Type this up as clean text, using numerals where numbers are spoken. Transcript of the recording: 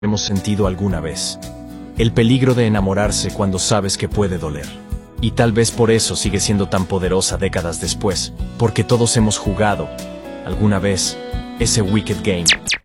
hemos sentido alguna vez. El peligro de enamorarse cuando sabes que puede doler. Y tal vez por eso sigue siendo tan poderosa décadas después, porque todos hemos jugado, alguna vez, ese Wicked Game.